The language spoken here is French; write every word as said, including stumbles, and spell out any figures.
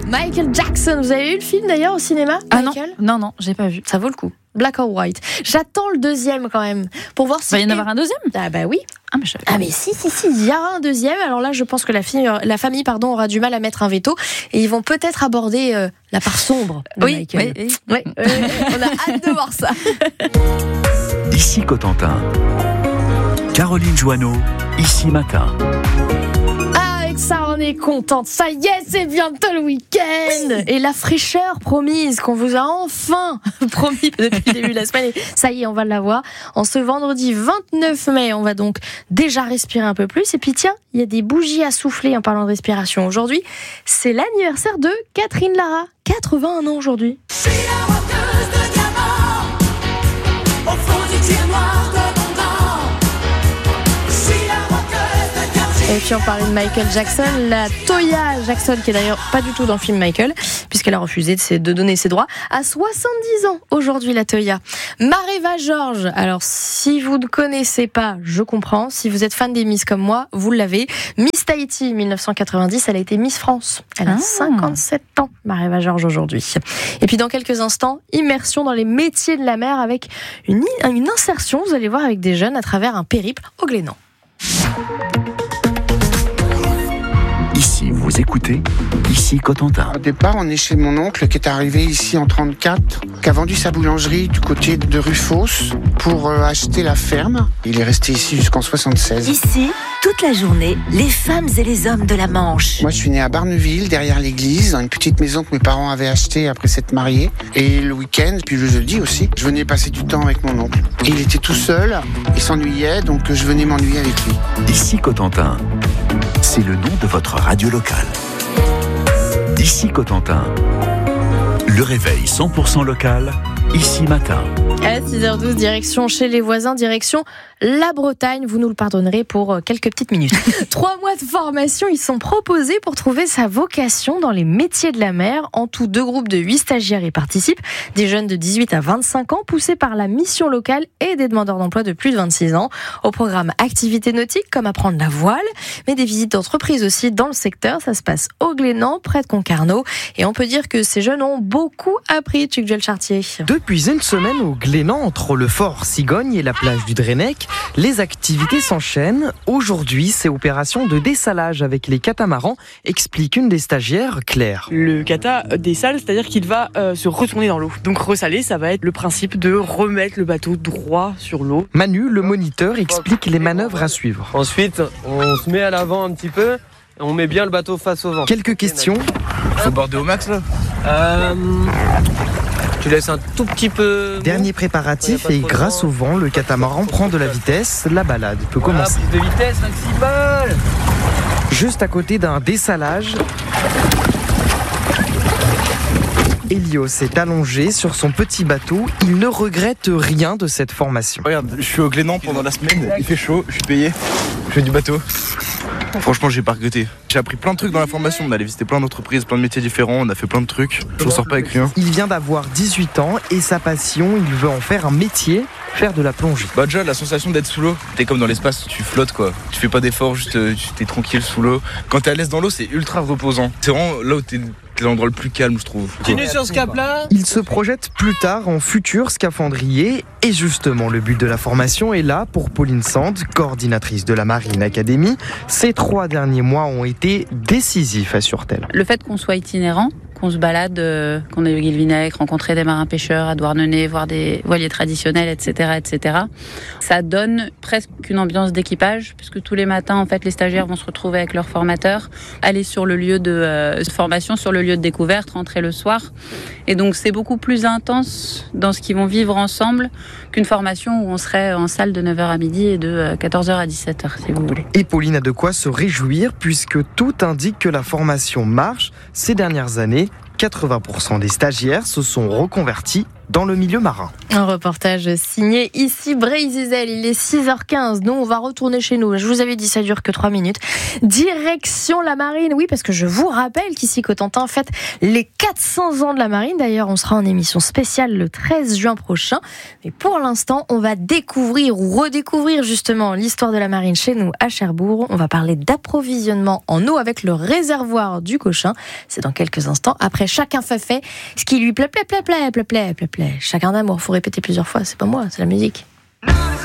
Michael Jackson, vous avez vu le film d'ailleurs au cinéma? Ah non, Michael non, non, j'ai pas vu. Ça vaut le coup. Black or White. J'attends le deuxième quand même pour voir si. Il va y en avoir un deuxième? Ah bah oui. Ah mais, je... ah mais si si si, il y aura un deuxième. Alors là, je pense que la, fille, la famille pardon aura du mal à mettre un veto et ils vont peut-être aborder euh, la part sombre de oui, Michael. Oui, oui. oui, oui. On a hâte de voir ça. Ici Cotentin. Caroline Joanneau, ici matin. Ça, on est contente. Ça y est, c'est bientôt le week-end. Oui. Et la fraîcheur promise qu'on vous a enfin promis depuis le début de la semaine. Et ça y est, on va l'avoir. En ce vendredi vingt-neuf mai, on va donc déjà respirer un peu plus. Et puis tiens, il y a des bougies à souffler en parlant de respiration. Aujourd'hui, c'est l'anniversaire de Catherine Lara. quatre-vingt-un ans aujourd'hui. Je suis la rockeuse de diamant, au fond du tiroir de mon gant. Et puis on parlait de Michael Jackson, la Toya Jackson, qui est d'ailleurs pas du tout dans le film Michael, puisqu'elle a refusé de, de donner ses droits, à soixante-dix ans aujourd'hui, la Toya. Mareva Georges, alors si vous ne connaissez pas, je comprends, si vous êtes fan des Miss comme moi, vous l'avez. Miss Tahiti dix-neuf cent quatre-vingt-dix, elle a été Miss France. Elle a ah. cinquante-sept ans, Mareva Georges aujourd'hui. Et puis dans quelques instants, immersion dans les métiers de la mer avec une, une insertion, vous allez voir, avec des jeunes à travers un périple au Glénan. Ici, vous écoutez, ici Cotentin. Au départ, on est chez mon oncle qui est arrivé ici en trente-quatre, qui a vendu sa boulangerie du côté de Rufos pour euh, acheter la ferme. Il est resté ici jusqu'en soixante-seize. Ici, toute la journée, les femmes et les hommes de la Manche. Moi, je suis né à Barneville, derrière l'église, dans une petite maison que mes parents avaient achetée après s'être mariés. Et le week-end, puis le jeudi aussi, je venais passer du temps avec mon oncle. Et il était tout seul, il s'ennuyait, donc je venais m'ennuyer avec lui. Ici Cotentin, c'est le nom de votre radio locale. Ici Cotentin, le réveil cent pour cent local, ici matin. À six heures douze, direction chez les voisins, direction la Bretagne. Vous nous le pardonnerez pour quelques petites minutes. Trois mois de formation, ils sont proposés pour trouver sa vocation dans les métiers de la mer. En tout, deux groupes de huit stagiaires y participent. Des jeunes de dix-huit à vingt-cinq ans, poussés par la mission locale, et des demandeurs d'emploi de plus de vingt-six ans. Au programme activités nautiques, comme apprendre la voile, mais des visites d'entreprise aussi dans le secteur. Ça se passe au Glénan, près de Concarneau. Et on peut dire que ces jeunes ont beaucoup appris, Tugduel Chartier. Depuis une semaine au Glénan, entre le fort Cigogne et la plage du Drennec, les activités s'enchaînent. Aujourd'hui, c'est opération de dessalage avec les catamarans, explique une des stagiaires, Claire. Le cata dessale, c'est-à-dire qu'il va euh, se retourner dans l'eau. Donc ressaler, ça va être le principe de remettre le bateau droit sur l'eau. Manu, le moniteur, explique les manœuvres à suivre. Ensuite, on se met à l'avant un petit peu, et on met bien le bateau face au vent. Quelques questions. Faut border au max là euh... Tu laisses un tout petit peu... Dernier préparatif et grâce au vent, le catamaran prend de la vitesse. La balade peut voilà, commencer. Prise de vitesse maximale. Juste à côté d'un dessalage, Elios est allongé sur son petit bateau. Il ne regrette rien de cette formation. Regarde, je suis au Glénan pendant la semaine. Il fait chaud, je suis payé. Je fais du bateau. Franchement, j'ai pas regretté. J'ai appris plein de trucs dans la formation. On allait visiter plein d'entreprises, plein de métiers différents. On a fait plein de trucs. Je ne sors pas avec rien. Il vient d'avoir dix-huit ans et sa passion, il veut en faire un métier, faire de la plongée. Bah déjà, la sensation d'être sous l'eau. T'es comme dans l'espace, tu flottes quoi. Tu fais pas d'efforts, juste t'es tranquille sous l'eau. Quand t'es à l'aise dans l'eau, c'est ultra reposant. C'est vraiment là où t'es... C'est l'endroit le plus calme, je trouve. Continue sur ce cap-là. Il se projette plus tard en futur scaphandrier. Et justement, le but de la formation est là pour Pauline Sand, coordinatrice de la Marine Academy. Ces trois derniers mois ont été décisifs, assure-t-elle. Le fait qu'on soit itinérant, qu'on se balade, euh, qu'on aille au Guilvinec, rencontrer des marins pêcheurs à Douarnenez, voir des voiliers traditionnels, et cetera, et cetera. Ça donne presque une ambiance d'équipage, puisque tous les matins, en fait, les stagiaires vont se retrouver avec leurs formateurs, aller sur le lieu de euh, formation, sur le lieu de découverte, rentrer le soir. Et donc, c'est beaucoup plus intense dans ce qu'ils vont vivre ensemble qu'une formation où on serait en salle de neuf heures à midi et de quatorze heures à dix-sept heures, si vous voulez. Et Pauline a de quoi se réjouir, puisque tout indique que la formation marche. Ces dernières années, quatre-vingts pour cent des stagiaires se sont reconvertis dans le milieu marin. Un reportage signé ici Bray-Zizel. Il est six heures quinze. Nous, on va retourner chez nous. Je vous avais dit, ça dure que trois minutes. Direction la marine. Oui, parce que je vous rappelle qu'ici Cotentin fête les quatre cents ans de la marine. D'ailleurs, on sera en émission spéciale le treize juin prochain. Mais pour l'instant, on va découvrir ou redécouvrir justement l'histoire de la marine chez nous à Cherbourg. On va parler d'approvisionnement en eau avec le réservoir du Cochin. C'est dans quelques instants. Après, chacun fait fait ce qui lui plaît, plaît, plaît, plaît, plaît, plaît, plaît, plaît. Chacun d'amour. Faut répéter plusieurs fois. C'est pas moi, c'est la musique.